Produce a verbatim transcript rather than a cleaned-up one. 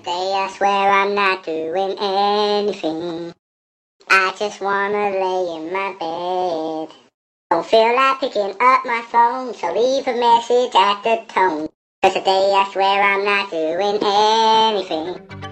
Today I swear I'm not doing anything. I just wanna lay in my bed. Don't feel like picking up my phone, so leave a message at the tone. Cause today I swear I'm not doing anything.